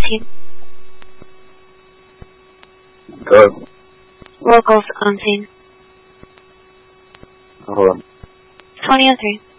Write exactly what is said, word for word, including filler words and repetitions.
scene. Go. Locals on scene. Hold on. twenty oh three.